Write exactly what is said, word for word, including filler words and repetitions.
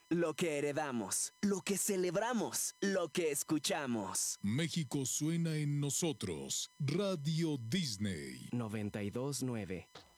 Lo que heredamos, lo que celebramos, lo que escuchamos. México suena en nosotros. Radio Disney. noventa y dos nueve.